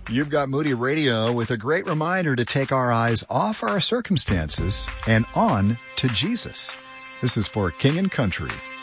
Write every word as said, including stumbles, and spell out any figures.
You've got Moody Radio with a great reminder to take our eyes off our circumstances and on to Jesus. This is for King and Country.